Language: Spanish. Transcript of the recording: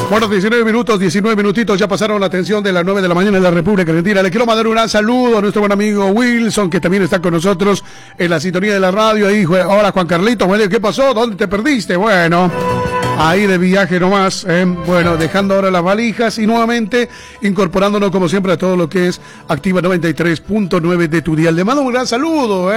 Bueno, 19 minutitos, ya pasaron la atención de las 9 de la mañana en la República Argentina. Le quiero mandar un gran saludo a nuestro buen amigo Wilson, que también está con nosotros en la sintonía de la radio. Ahí, hola Juan Carlitos, bueno, ¿qué pasó? ¿Dónde te perdiste? Bueno, ahí de viaje nomás, bueno, dejando ahora las valijas y nuevamente incorporándonos como siempre a todo lo que es Activa 93.9 de tu dial. Le mando un gran saludo,